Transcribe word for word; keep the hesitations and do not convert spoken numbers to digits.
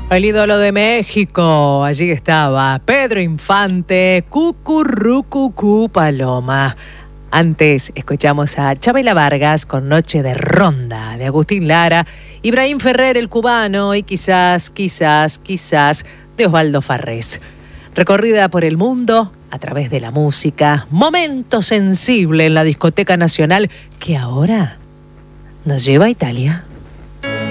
El ídolo de México, allí estaba Pedro Infante, Cucurrucucú Paloma. Antes escuchamos a Chabela Vargas con Noche de Ronda, de Agustín Lara, Ibrahim Ferrer, el cubano, y quizás, quizás, quizás, de Osvaldo Farrés. Recorrida por el mundo a través de la música, momento sensible en la discoteca nacional que ahora nos lleva a Italia.